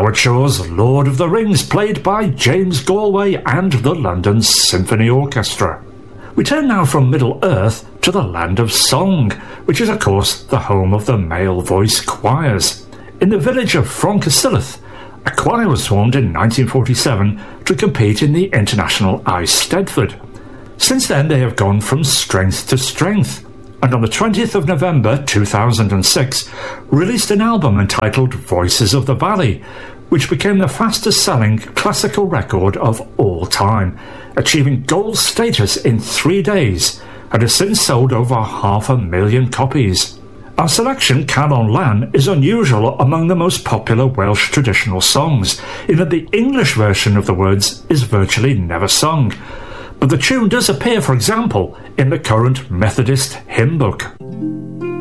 Howard Shore's Lord of the Rings, played by James Galway and the London Symphony Orchestra. We turn now from Middle-earth to the land of song, which is of course the home of the male voice choirs. In the village of Fronkesilleth, a choir was formed in 1947 to compete in the International Eisteddfod. Since then they have gone from strength to strength, and on the 20th of November 2006 released an album entitled Voices of the Valley, which became the fastest selling classical record of all time, achieving gold status in 3 days, and has since sold over 500,000 copies. Our selection, Canon Lan, is unusual among the most popular Welsh traditional songs, in that the English version of the words is virtually never sung, but the tune does appear, for example, in the current Methodist hymn book.